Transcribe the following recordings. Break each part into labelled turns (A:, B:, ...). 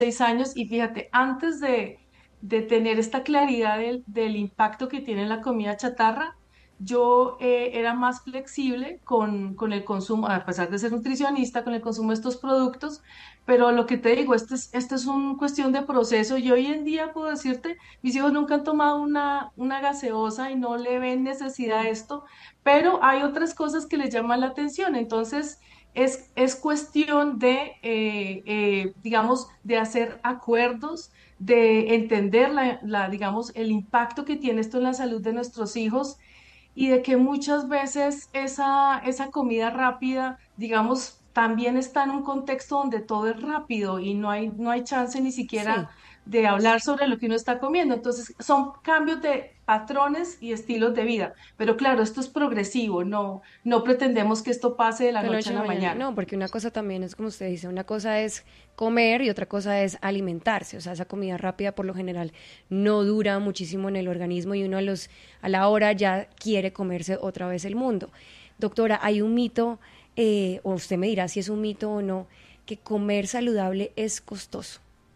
A: 6 años y fíjate, antes de tener esta claridad del impacto que tiene la comida chatarra, yo era más flexible con el consumo, a pesar de ser nutricionista, con el consumo de estos productos, pero lo que te digo, esto es una cuestión de proceso y hoy en día puedo decirte, mis hijos nunca han tomado una gaseosa y no le ven necesidad a esto, pero hay otras cosas que les llaman la atención, entonces... Es cuestión de, digamos, de hacer acuerdos, de entender digamos, el impacto que tiene esto en la salud de nuestros hijos y de que muchas veces esa comida rápida, digamos, también está en un contexto donde todo es rápido y no hay chance ni siquiera
B: Sí.
A: de hablar sobre lo que uno está comiendo. Entonces, son cambios de patrones y estilos de vida. Pero claro, esto es progresivo, no pretendemos que esto pase de la
B: De la
A: noche
B: noche
A: a
B: a la
A: la
B: mañana.
A: mañana.
B: No, porque una cosa también es como usted dice, una cosa es comer y otra cosa es alimentarse. O sea, esa comida rápida por lo general no dura muchísimo en el organismo y uno a la hora ya quiere comerse otra vez el mundo. Doctora, hay un mito, o usted me dirá si es un mito o no, que comer saludable es costoso.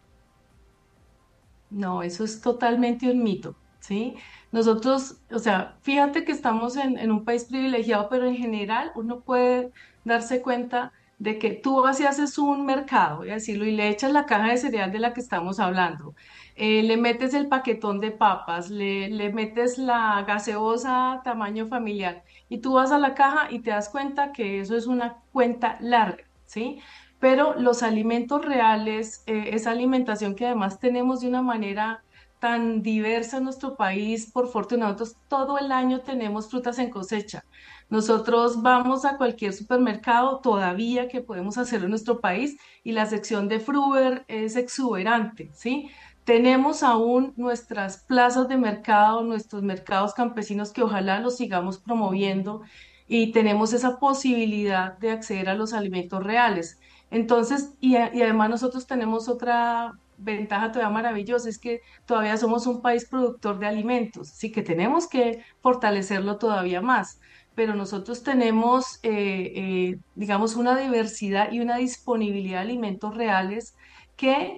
A: No, eso es totalmente un mito, ¿sí? Nosotros, o sea, fíjate que estamos en un país privilegiado, pero en general uno puede darse cuenta de que tú vas y haces un mercado, voy a decirlo, y le echas la caja de cereal de la que estamos hablando, le metes el paquetón de papas, le metes la gaseosa tamaño familiar, y tú vas a la caja y te das cuenta que eso es una cuenta larga, ¿sí? Pero los alimentos reales, esa alimentación que además tenemos de una manera tan diversa en nuestro país, por fortuna, nosotros todo el año tenemos frutas en cosecha. Nosotros vamos a cualquier supermercado todavía que podemos hacerlo en nuestro país y la sección de Fruver es exuberante, ¿sí? Tenemos aún nuestras plazas de mercado, nuestros mercados campesinos que ojalá los sigamos promoviendo y tenemos esa posibilidad de acceder a los alimentos reales. Entonces, y además nosotros tenemos otra ventaja todavía maravillosa, es que todavía somos un país productor de alimentos, sí que tenemos que fortalecerlo todavía más, pero nosotros tenemos, digamos, una diversidad y una disponibilidad de alimentos reales que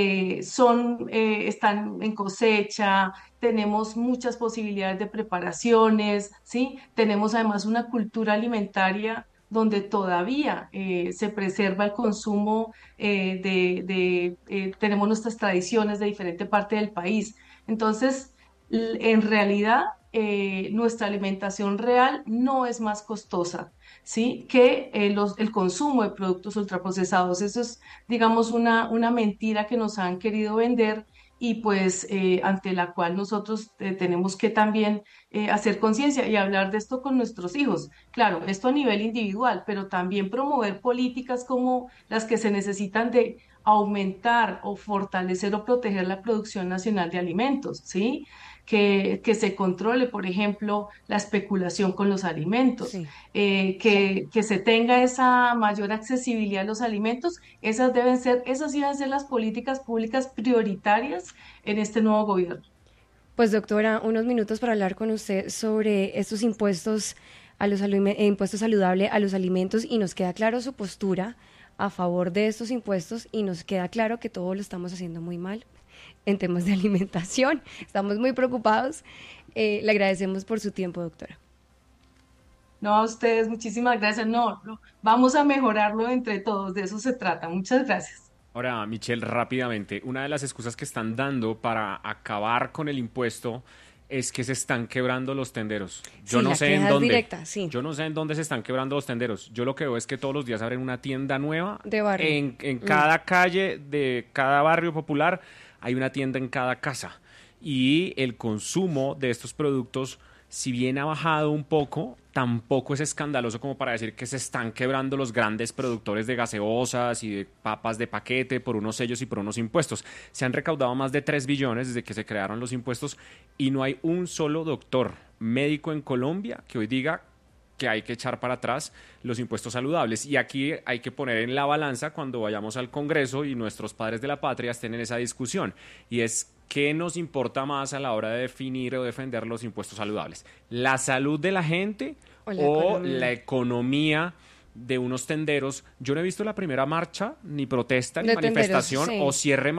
A: están en cosecha, tenemos muchas posibilidades de preparaciones, ¿sí? Tenemos además una cultura alimentaria donde todavía se preserva el consumo tenemos nuestras tradiciones de diferente parte del país. Entonces, en realidad, nuestra alimentación real no es más costosa, ¿sí? Que el consumo de productos ultraprocesados. Eso es, digamos, una mentira que nos han querido vender y pues ante la cual nosotros tenemos que también hacer conciencia y hablar de esto con nuestros hijos. Claro, esto a nivel individual, pero también promover políticas como las que se necesitan de aumentar o fortalecer o proteger la producción nacional de alimentos, ¿sí? Que se controle, por ejemplo, la especulación con los alimentos,
B: Sí.
A: que se tenga esa mayor accesibilidad a los alimentos, esas iban a ser las políticas públicas prioritarias en este nuevo gobierno.
B: Pues doctora, unos minutos para hablar con usted sobre estos impuestos impuestos saludables a los alimentos y nos queda claro su postura a favor de estos impuestos y nos queda claro que todo lo estamos haciendo muy mal en temas de alimentación. Estamos muy preocupados. Le agradecemos por su tiempo, doctora.
A: No, a ustedes, muchísimas gracias. No, no, vamos a mejorarlo entre todos, de eso se trata. Muchas gracias.
C: Ahora, Michelle, rápidamente, una de las excusas que están dando para acabar con el impuesto es que se están quebrando los tenderos. Yo
B: Sí,
C: no
B: la
C: sé en
B: queja es
C: dónde.
B: directa, sí,
C: Yo no sé en dónde se están quebrando los tenderos. Yo lo que veo es que todos los días abren una tienda nueva.
B: de barrio.
C: En
B: Mm.
C: cada calle de cada barrio popular hay una tienda en cada casa. Y el consumo de estos productos, si bien ha bajado un poco, tampoco es escandaloso como para decir que se están quebrando los grandes productores de gaseosas y de papas de paquete por unos sellos y por unos impuestos. Se han recaudado más de 3 billones desde que se crearon los impuestos y no hay un solo doctor médico en Colombia que hoy diga que hay que echar para atrás los impuestos saludables. Y aquí hay que poner en la balanza cuando vayamos al Congreso y nuestros padres de la patria estén en esa discusión. Y es qué nos importa más a la hora de definir o defender los impuestos saludables. ¿La salud de la gente
B: O la
C: o la
B: economía.
C: economía de unos tenderos. Yo no he visto la primera marcha, ni protesta, ni
B: De tenderos,
C: manifestación
B: sí.
C: o cierre